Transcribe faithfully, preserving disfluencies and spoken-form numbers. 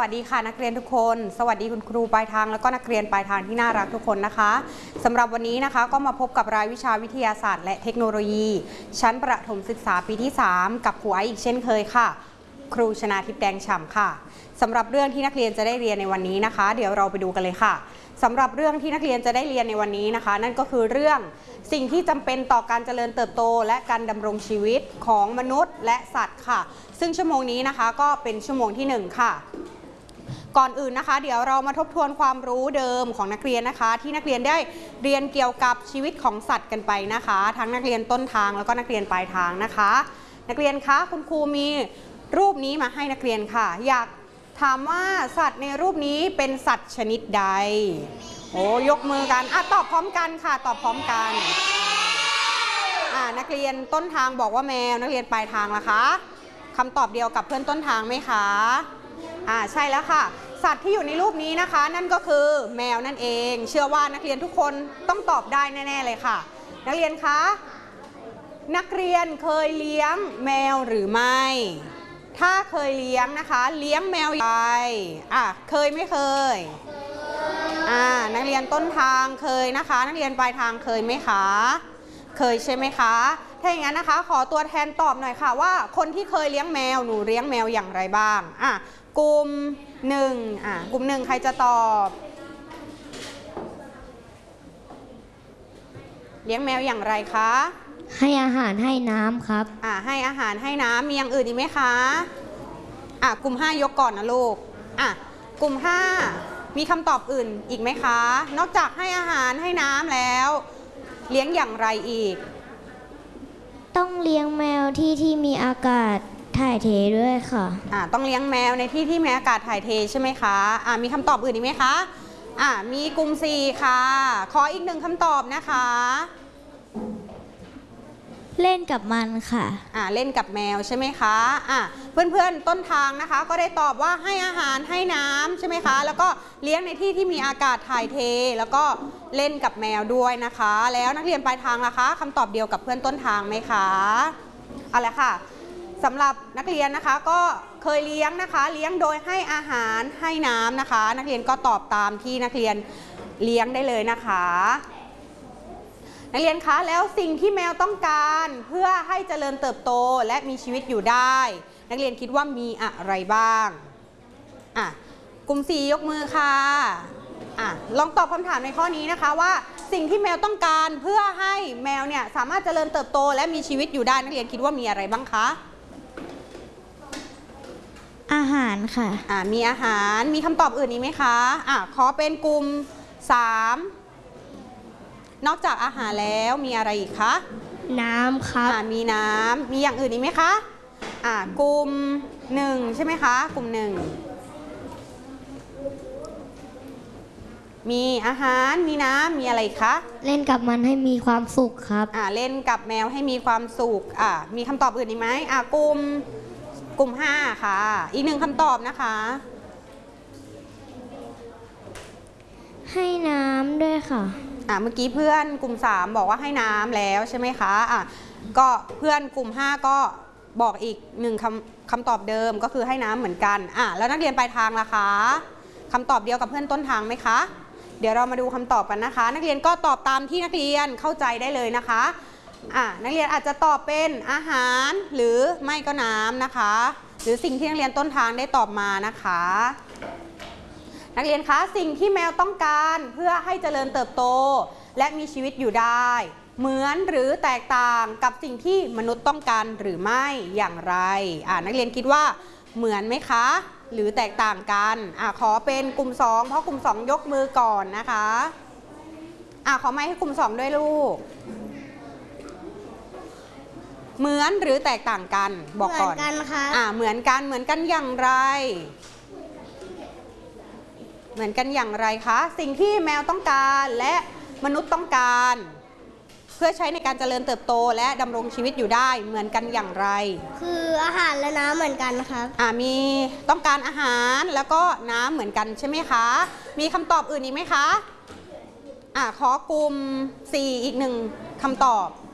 วัสดีค่ะนักเรียนทุกคนสวัสดีคุณครูปลายทางแล้วก็นักเรียนปลายทางที่น่ารักทุกคนนะคะสำหรับวันนี้นะคะก็มาพบกับรายวิชาวิทยาศาสตร์และเทคโนโลยีชั้นประถมศึกษาปีที่สามกับครูไอซ์อีกเช่นเคยค่ะครูชนาทิพย์แดงฉ่ำค่ะสำหรับเรื่องที่นักเรียนจะได้เรียนในวันนี้นะคะเดี๋ยวเราไปดูกันเลยค่ะสำหรับเรื่องที่นักเรียนจะได้เรียนในวันนี้นะคะนั่นก็คือเรื่องสิ่งที่จำเป็นต่อการเจริญเติบโตและการดำรงชีวิตของมนุษย์และสัตว์ค่ะซึ่งชั่วโมงนี้นะคะก็เป็นชั่วโมงที่หนึ่งค่ะก่อนอื่นนะคะเดี๋ยวเรามาทบทวนความรู้เดิมของนักเรียนนะคะที่นักเรียนได้เรียนเกี่ยวกับชีวิตของสัตว์กันไปนะคะทั้งนักเรียนต้นทางแล้วก็นักเรียนปลายทางนะคะนักเรียนคะคุณครูมีรูปนี้มาให้นักเรียนค่ะอยากถามว่าสัตว์ในรูปนี้เป็นสัตว์ชนิดใดโอ้ยกมือกันอ่ะตอบพร้อมกันค่ะตอบพร้อมกันอ่านักเรียนต้นทางบอกว่าแมวนักเรียนปลายทางล่ะคะคำตอบเดียวกับเพื่อนต้นทางไหมคะอ่าใช่แล้วค่ะสัตว์ที่อยู่ในรูปนี้นะคะนั่นก็คือแมวนั่นเองเชื่อว่านักเรียนทุกคนต้องตอบได้แน่ๆเลยค่ะนักเรียนคะนักเรียนเคยเลี้ยงแมวหรือไม่ถ้าเคยเลี้ยงนะคะเลี้ยงแมวใหญ่อ่ะเคยไม่เคยอ่านักเรียนต้นทางเคยนะคะนักเรียนปลายทางเคยไหมคะเคยใช่ไหมคะถ้าอย่างนั้นนะคะขอตัวแทนตอบหน่อยค่ะว่าคนที่เคยเลี้ยงแมวหนูเลี้ยงแมวอย่างไรบ้างอ่ะกลุ่มหนึ่งอ่ะกลุ่มหนึ่งใครจะตอบเลี้ยงแมวอย่างไรคะให้อาหารให้น้ำครับอ่ะให้อาหารให้น้ำมีอย่างอื่นอีกไหมคะอ่ะกลุ่มห้ายกก่อนนะลูกอ่ะกลุ่มห้ามีคำตอบอื่นอีกไหมคะนอกจากให้อาหารให้น้ำแล้วเลี้ยงอย่างไรอีกต้องเลี้ยงแมวที่ที่มีอากาศถ่ายเทด้วยค่ะอ่าต้องเลี้ยงแมวในที่ที่มีอากาศถ่ายเทใช่ไหมคะอ่ามีคำตอบอื่นอีกไหมคะอ่ามีกลุ่มสี่ค่ะขออีกหนึ่งคำตอบนะคะเล่นกับมันค่ะอ่าเล่นกับแมวใช่ไหมคะอ่าเพื่อนๆต้นทางนะคะก็ได้ตอบว่าให้อาหารให้น้ำใช่ไหมคะแล้วก็เลี้ยงในที่ที่มีอากาศถ่ายเทแล้วก็เล่นกับแมวด้วยนะคะแล้วนักเรียนปลายทางล่ะคะคำตอบเดียวกับเพื่อนต้นทางไหมคะเอาละค่ะสำหรับนักเรียนนะคะก็เคยเลี้ยงนะคะเลี้ยงโดยให้อาหารให้น้ำนะคะนักเรียนก็ตอบตามที่นักเรียนเลี้ยงได้เลยนะคะนักเรียนคะแล้วสิ่งที่แมวต้องการเพื่อให้เจริญเติบโตและมีชีวิตอยู่ได้นักเรียนคิดว่ามีอะไรบ้างอ่ะกลุ่มสี่ยกมือค่ะอ่ะลองตอบคำถามในข้อนี้นะคะว่าสิ่งที่แมวต้องการเพื่อให้แมวเนี่ยสามารถเจริญเติบโตและมีชีวิตอยู่ได้นักเรียนคิดว่ามีอะไรบ้างคะอาหารค่ะอ่ะมีอาหารมีคำตอบอื่นอีกไหมคะอ่ะขอเป็นกลุ่มสามนอกจากอาหารแล้วมีอะไรอีกคะน้ำครับอ่ามีน้ำมีอย่างอื่นอีกไหมคะอ่ากลุ่มหนึ่งใช่ไหมคะกลุ่มหนึ่งมีอาหารมีน้ำมีอะไรคะเล่นกับมันให้มีความสุขครับอ่าเล่นกับแมวให้มีความสุขอ่ามีคำตอบอื่นอีกไหมอ่ากลุ่มกลุ่มห้าค่ะอีกหนึ่งคำตอบนะคะให้น้ำด้วยค่ะอ่ะเมื่อกี้เพื่อนกลุ่มสามบอกว่าให้น้ำแล้วใช่ไหมคะอ่ะก็เพื่อนกลุ่มห้าก็บอกอีกหนึ่งคำคำตอบเดิมก็คือให้น้ำเหมือนกันอ่ะแล้วนักเรียนปลายทางล่ะคะคำตอบเดียวกับเพื่อนต้นทางไหมคะเดี๋ยวเรามาดูคำตอบกันนะคะนักเรียนก็ตอบตามที่นักเรียนเข้าใจได้เลยนะคะอ่ะนักเรียนอาจจะตอบเป็นอาหารหรือไม่ก็น้ำนะคะหรือสิ่งที่นักเรียนต้นทางได้ตอบมานะคะนักเรียนคะสิ่งที่แมวต้องการเพื่อให้เจริญเติบโตและมีชีวิตอยู่ได้เหมือนหรือแตกต่างกับสิ่งที่มนุษย์ต้องการหรือไม่อย่างไรอ่านักเรียนคิดว่าเหมือนไหมคะหรือแตกต่างกันอ่าขอเป็นกลุ่มสองเพราะกลุ่มสองยกมือก่อนนะคะอ่าขอไมค์ให้กลุ่มสองด้วยลูกเหมือนหรือแตกต่างกันบอกก่อนเหมือนกันค่ะอ่าเหมือนกันเหมือนกันอย่างไรเหมือนกันอย่างไรคะสิ่งที่แมวต้องการและมนุษย์ต้องการเพื่อใช้ในการเจริญเติบโตและดำรงชีวิตอยู่ได้เหมือนกันอย่างไรคืออาหารและน้ำเหมือนกันครับอ่ามีต้องการอาหารแล้วก็น้ำเหมือนกันใช่ไหมคะมีคำตอบอื่นอีกไหมคะอ่าขอกลุ่มสี่อีกหนึ่งคำตอบ